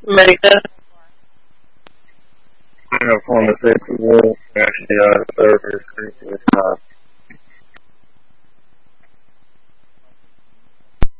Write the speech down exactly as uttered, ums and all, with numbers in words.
America. I have on the fifty-one. Actually, uh, service. It's not